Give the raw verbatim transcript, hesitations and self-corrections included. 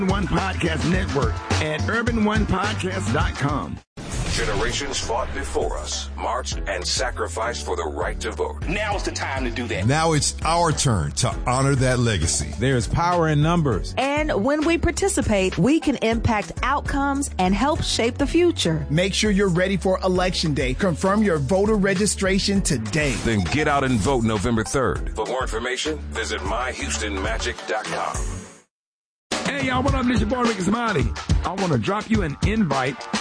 One Podcast Network at urban one podcast dot com. Generations fought before us, marched and sacrificed for the right to vote. Now is the time to do that. Now it's our turn to honor that legacy. There's power in numbers. And when we participate, we can impact outcomes and help shape the future. Make sure you're ready for Election Day. Confirm your voter registration today. Then get out and vote November third. For more information, visit my houston magic dot com. Hey, y'all, what up? This your boy, Ricky Smiley. I want to drop you an invite